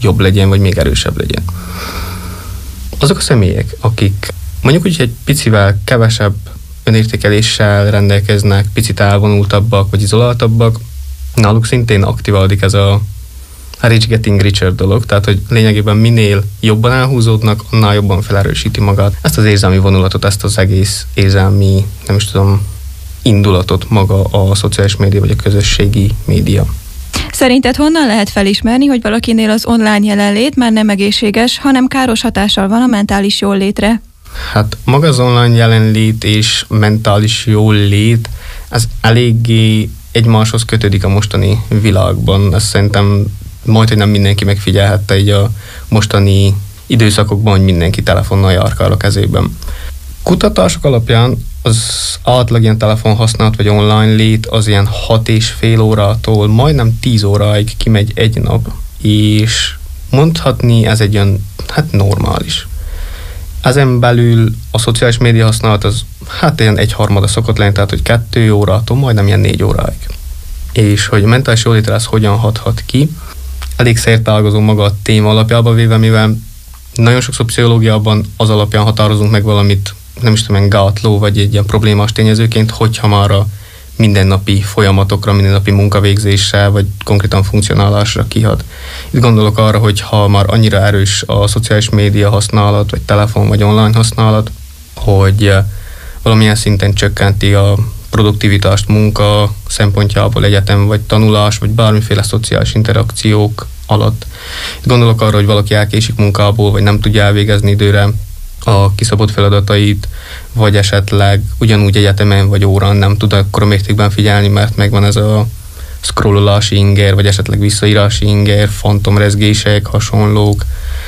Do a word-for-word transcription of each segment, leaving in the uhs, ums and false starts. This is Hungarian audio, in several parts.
jobb legyen, vagy még erősebb legyen. Azok a személyek, akik mondjuk úgy, hogy egy picivel kevesebb önértékeléssel rendelkeznek, picit elvonultabbak, vagy izoláltabbak, náluk szintén aktiválódik ez a rich getting richer dolog, tehát hogy lényegében minél jobban elhúzódnak, annál jobban felerősíti magát. Ezt az érzelmi vonulatot, ezt az egész érzelmi, nem is tudom, indulatot maga a szociális média, vagy a közösségi média. Szerinted honnan lehet felismerni, hogy valakinél az online jelenlét már nem egészséges, hanem káros hatással van a mentális jólétre? Hát maga az online jelenlét és mentális jólét, ez eléggé egymáshoz kötődik a mostani világban. Ezt szerintem majd, hogy nem mindenki megfigyelhette így a mostani időszakokban, hogy mindenki telefonnal járkál a kezében. Kutatások alapján az átlag ilyen telefonhasználat vagy online lét az ilyen hat és fél órától majdnem tíz óráig kimegy egy nap, és mondhatni ez egy olyan, hát normális. Ezen belül a szociális média használat az hát ilyen egyharmada szokott lenni, tehát hogy kettő órától majdnem ilyen négy óráig. És hogy mentális jólétre ez hogyan hathat ki, elég szerteágazó maga a téma alapjában véve, mivel nagyon sokszor pszichológiában az alapján határozunk meg valamit, nem is tudom, gátló, vagy egy ilyen problémás tényezőként, hogyha már a mindennapi folyamatokra, mindennapi munkavégzésre, vagy konkrétan funkcionálásra kihat. Itt gondolok arra, hogy ha már annyira erős a szociális média használat, vagy telefon, vagy online használat, hogy valamilyen szinten csökkenti a produktivitást munka szempontjából, egyetem, vagy tanulás, vagy bármiféle szociális interakciók alatt. Itt gondolok arra, hogy valaki elkésik munkából, vagy nem tudja elvégezni időre a kiszabott feladatait, vagy esetleg ugyanúgy egyetemen vagy órán nem tud akkora mértékben figyelni, mert megvan ez a scrollolási inger, vagy esetleg visszaírási inger, fantomrezgések, hasonlók.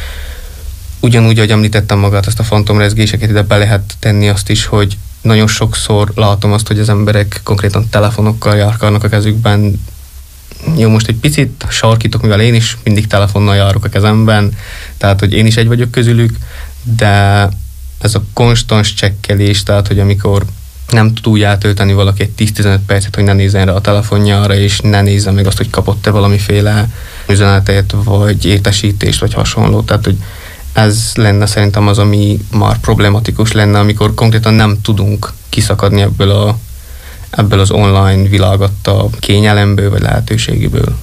Ugyanúgy, ahogy említettem magát, ezt a fantomrezgéseket ide be lehet tenni azt is, hogy nagyon sokszor látom azt, hogy az emberek konkrétan telefonokkal járkálnak a kezükben. Jó, most egy picit sarkítok, mivel én is mindig telefonnal járok a kezemben, tehát, hogy én is egy vagyok közülük, de ez a konstans csekkelés, tehát, hogy amikor nem tud úgy eltölteni valaki egy tíz-tizenöt percet, hogy ne nézzen rá a telefonjára, és ne nézze meg azt, hogy kapott-e valamiféle üzenetet, vagy értesítést, vagy hasonló. Tehát, hogy ez lenne szerintem az, ami már problematikus lenne, amikor konkrétan nem tudunk kiszakadni ebből, a, ebből az online világatta kényelemből, vagy lehetőségéből.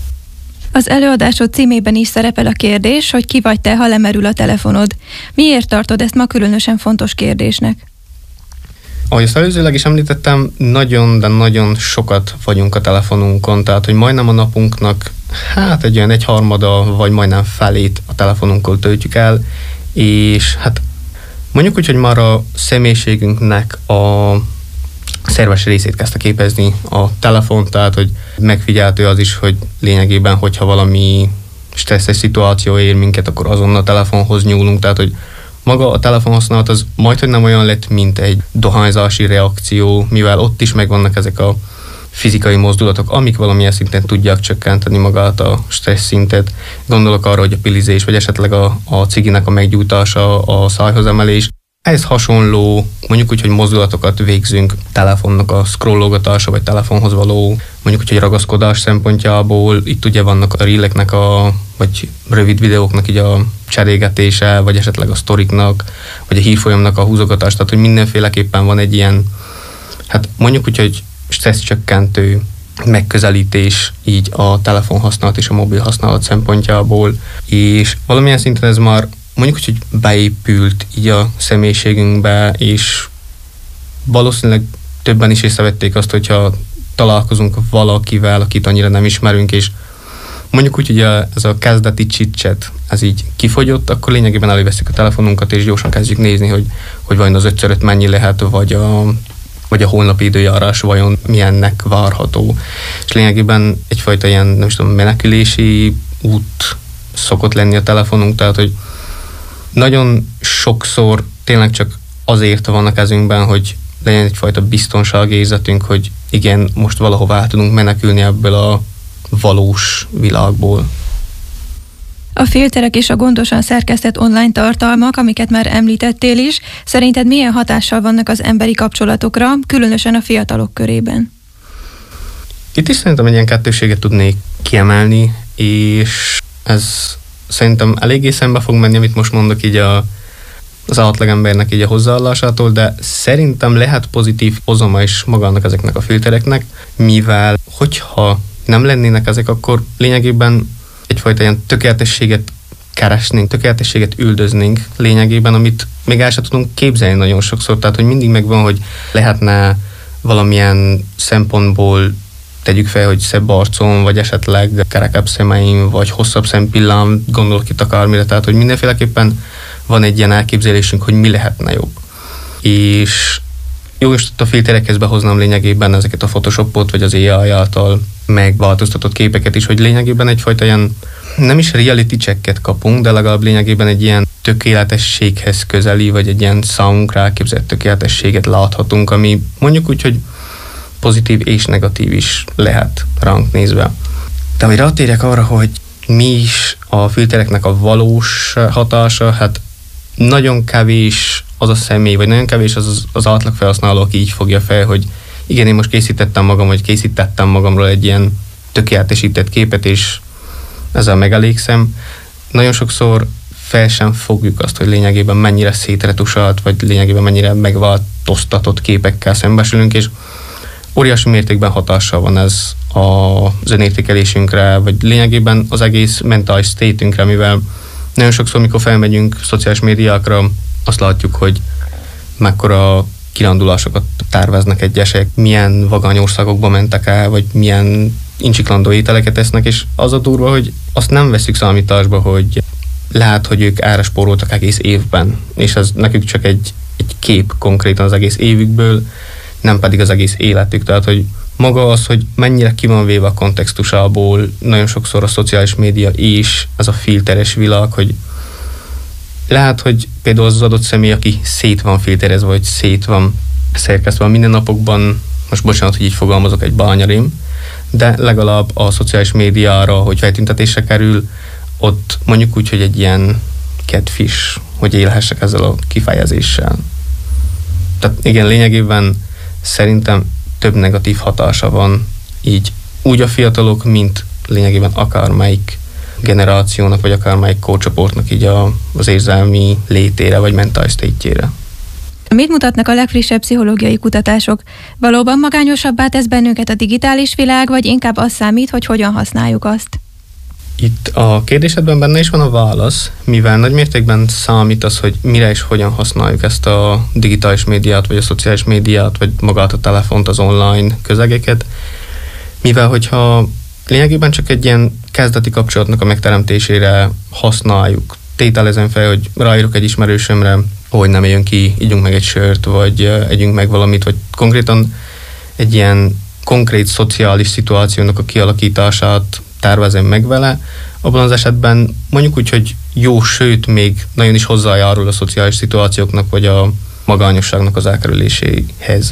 Az előadásod címében is szerepel a kérdés, hogy ki vagy te, ha lemerül a telefonod. Miért tartod ezt ma különösen fontos kérdésnek? Ahogy azt előzőleg is említettem, nagyon, de nagyon sokat vagyunk a telefonunkon, tehát hogy majdnem a napunknak hát egy olyan egyharmada, vagy majdnem felét a telefonunkkal töltjük el, és hát mondjuk úgy, hogy már a személyiségünknek a szerves részét kezdte képezni a telefon, tehát hogy megfigyelhető az is, hogy lényegében, hogyha valami stresszes szituáció ér minket, akkor azonnal a telefonhoz nyúlunk, tehát hogy maga a telefonhasználat az majdhogy nem olyan lett, mint egy dohányzási reakció, mivel ott is megvannak ezek a fizikai mozdulatok, amik valamilyen szinten tudják csökkenteni magát a stressz szintet. Gondolok arra, hogy a pilizés, vagy esetleg a, a ciginek a meggyújtása, a szájhoz emelés. Ehhez hasonló, mondjuk úgy, hogy mozdulatokat végzünk telefonnak a scrollogatása, vagy telefonhoz való, mondjuk úgy, hogy ragaszkodás szempontjából. Itt ugye vannak a reeleknek, a, vagy rövid videóknak így a cserégetése, vagy esetleg a sztoriknak, vagy a hírfolyamnak a húzogatás, tehát hogy mindenféleképpen van egy ilyen, hát mondjuk úgy, hogy stresszcsökkentő megközelítés így a telefonhasználat és a mobil használat szempontjából, és valamilyen szinten ez már mondjuk, hogy beépült így a személyiségünkbe, és valószínűleg többen is észrevették azt, hogyha találkozunk valakivel, akit annyira nem ismerünk, és mondjuk úgy, hogy ez a kezdeti chit-chat, ez így kifogyott, akkor lényegében előveszünk a telefonunkat, és gyorsan kezdjük nézni, hogy, hogy vajon az ötször öt mennyi lehet, vagy a, vagy a holnapi időjárás vajon milyennek várható. És lényegében egyfajta ilyen, nem is tudom, menekülési út szokott lenni a telefonunk, tehát, hogy nagyon sokszor tényleg csak azért van a kezünkben, hogy legyen egyfajta biztonságérzetünk, hogy igen, most valahova el tudunk menekülni ebből a valós világból. A filterek és a gondosan szerkesztett online tartalmak, amiket már említettél is, szerinted milyen hatással vannak az emberi kapcsolatokra, különösen a fiatalok körében? Itt is szerintem egy ilyen kettőséget tudnék kiemelni, és ez szerintem eléggé szembe fog menni, amit most mondok így a, az átlagembernek így a hozzáállásától, de szerintem lehet pozitív hozama is magának ezeknek a filtereknek, mivel hogyha nem lennének ezek, akkor lényegében egyfajta ilyen tökéletességet keresnénk, tökéletességet üldöznénk lényegében, amit még el sem tudunk képzelni nagyon sokszor. Tehát, hogy mindig megvan, hogy lehetne valamilyen szempontból tegyük fel, hogy szebb arcom, vagy esetleg kerekebb szemeim, vagy hosszabb szempillám, gondolok itt akármire, tehát, hogy mindenféleképpen van egy ilyen elképzelésünk, hogy mi lehetne jobb. És jó, és a filterekhez behoznám lényegében ezeket a Photoshopot, vagy az á i által megváltoztatott képeket is, hogy lényegében egyfajta ilyen, nem is reality checket kapunk, de legalább lényegében egy ilyen tökéletességhez közeli, vagy egy ilyen számunkra elképzelt tökéletességet láthatunk, ami mondjuk úgy, hogy pozitív és negatív is lehet ránk nézve. De hogy rátérjek arra, hogy mi is a filtereknek a valós hatása, hát nagyon kevés az a személy, vagy nagyon kevés az az, az átlag felhasználó, aki így fogja fel, hogy igen, én most készítettem magam, vagy készítettem magamról egy ilyen tökéletesített képet, és ezzel megelégszem. Nagyon sokszor fel sem fogjuk azt, hogy lényegében mennyire szétretusált, vagy lényegében mennyire megváltoztatott képekkel szembesülünk, és óriási mértékben hatással van ez az önértékelésünkre, vagy lényegében az egész mentális state-ünkre, mivel nagyon sokszor, mikor felmegyünk szociális médiákra, azt látjuk, hogy mekkora kirándulásokat terveznek egyesek, milyen vagány országokba mentek el, vagy milyen incsiklandó ételeket esznek, és az a durva, hogy azt nem veszük számításba, hogy lehet, hogy ők erre spóroltak egész évben, és ez nekük csak egy, egy kép konkrétan az egész évükből, nem pedig az egész életük. Tehát, hogy maga az, hogy mennyire ki van véve a kontextusából, nagyon sokszor a szociális média és ez a filteres világ, hogy lehet, hogy például az, az adott személy, aki szét van filterezve, vagy szét van szerkesztve a mindennapokban, most bocsánat, hogy így fogalmazok, egy bányarém, de legalább a szociális médiára, hogy feltüntetésre kerül, ott mondjuk úgy, hogy egy ilyen catfish, hogy élhessek ezzel a kifejezéssel. Tehát igen, lényegében szerintem több negatív hatása van így úgy a fiatalok, mint lényegében akármelyik generációnak, vagy akármelyik korcsoportnak így a, az érzelmi létére, vagy mentális state-jére. Mit mutatnak a legfrissebb pszichológiai kutatások? Valóban magányosabbá tesz bennünket a digitális világ, vagy inkább az számít, hogy hogyan használjuk azt? Itt a kérdésedben benne is van a válasz, mivel nagy mértékben számít az, hogy mire és hogyan használjuk ezt a digitális médiát, vagy a szociális médiát, vagy magát a telefont, az online közegeket, mivel hogyha lényegében csak egy ilyen kezdeti kapcsolatnak a megteremtésére használjuk. Tételezem fel, hogy ráírok egy ismerősömre, hogy nem jön ki, ígyunk meg egy sört, vagy együnk meg valamit, vagy konkrétan egy ilyen konkrét szociális szituációnak a kialakítását tervezem meg vele, abban az esetben mondjuk úgy, hogy jó, sőt, még nagyon is hozzájárul a szociális szituációknak, vagy a magányosságnak az elkerüléséhez.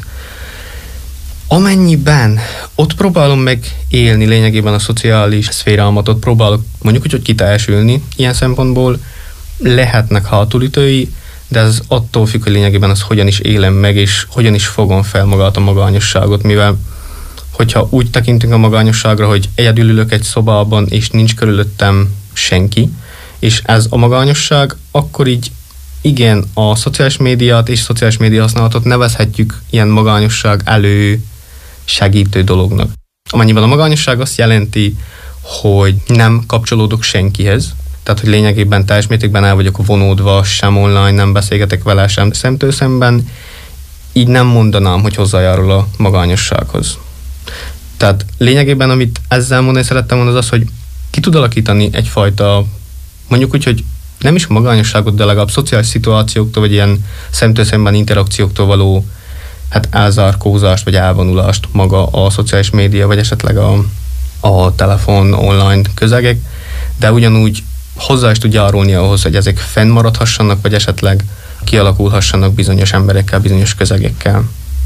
Amennyiben ott próbálom meg élni lényegében a szociális szférámat, ott próbálok mondjuk úgy, hogy kiteljesülni, ilyen szempontból lehetnek hátulütői, de ez attól függ, hogy lényegében az hogyan is élem meg, és hogyan is fogom fel magát a magányosságot, mivel hogyha úgy tekintünk a magányosságra, hogy egyedül ülök egy szobában, és nincs körülöttem senki, és ez a magányosság, akkor így igen, a szociális médiát és szociális média használatot nevezhetjük ilyen magányosság elő segítő dolognak. Amennyiben a magányosság azt jelenti, hogy nem kapcsolódok senkihez, tehát hogy lényegében teljes mértékben el vagyok vonódva, sem online, nem beszélgetek vele, sem szemtől szemben, így nem mondanám, hogy hozzájárul a magányossághoz. Tehát lényegében, amit ezzel mondani szerettem volna, az az, hogy ki tud alakítani egyfajta, mondjuk úgy, hogy nem is magányosságot, de legalább szociális szituációktól, vagy ilyen szemtől szemben interakcióktól való hát elzárkózást, vagy elvonulást maga a szociális média, vagy esetleg a, a telefon, online közegek, de ugyanúgy hozzá is tud járulni ahhoz, hogy ezek fennmaradhassanak, vagy esetleg kialakulhassanak bizonyos emberekkel, bizonyos közegekkel.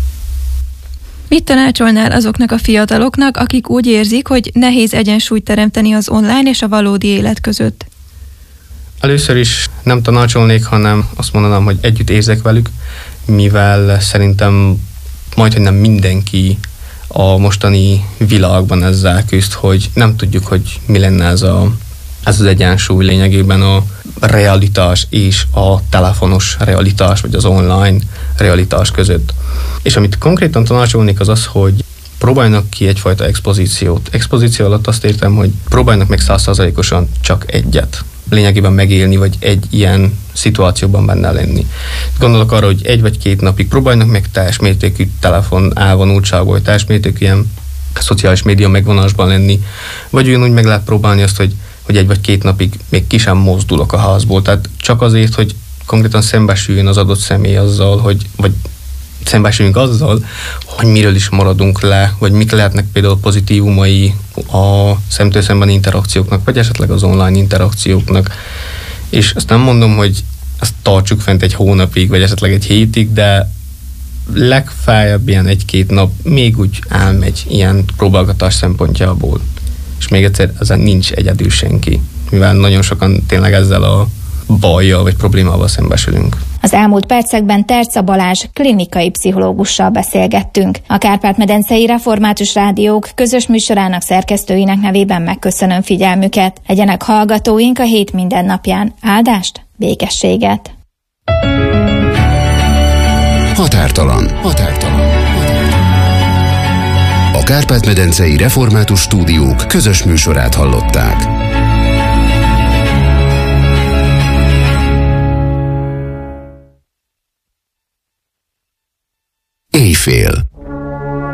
Mit tanácsolnál azoknak a fiataloknak, akik úgy érzik, hogy nehéz egyensúlyt teremteni az online és a valódi élet között? Először is nem tanácsolnék, hanem azt mondanám, hogy együtt érzek velük, mivel szerintem majdhogy nem mindenki a mostani világban ezzel küzd, hogy nem tudjuk, hogy mi lenne ez a Ez az egyensúly lényegében a realitás és a telefonos realitás, vagy az online realitás között. És amit konkrétan tanácsolnék az az, hogy próbáljanak ki egyfajta expozíciót. Expozíció alatt azt értem, hogy próbáljanak meg száz százalékosan csak egyet. Lényegében megélni, vagy egy ilyen szituációban benne lenni. Gondolok arra, hogy egy vagy két napig próbáljanak meg teljes mértékű telefon elvonultságból, vagy teljes mértékű ilyen szociális média megvonásban lenni, vagy ugyanúgy meg lehet próbálni azt, hogy, hogy egy vagy két napig még ki sem mozdulok a házból. Tehát csak azért, hogy konkrétan szembesüljön az adott személy azzal, hogy, vagy szembesüljünk azzal, hogy miről is maradunk le, vagy mik lehetnek például pozitívumai a szemtől szemben interakcióknak, vagy esetleg az online interakcióknak. És azt nem mondom, hogy ezt tartsuk fent egy hónapig, vagy esetleg egy hétig, de legfeljebb ilyen egy-két nap még úgy elmegy ilyen próbálgatás szempontjából. És még egyszer, ezen nincs egyedül senki, mivel nagyon sokan tényleg ezzel a bajjal vagy problémával szembesülünk. Az elmúlt percekben Terca Balázs klinikai pszichológussal beszélgettünk. A Kárpát-medencei Református Rádiók közös műsorának szerkesztőinek nevében megköszönöm figyelmüket. Legyenek hallgatóink a hét minden napján. Áldást, békességet! Határtalan. Határtalan. A Kárpát-medencei Református Stúdiók közös műsorát hallották.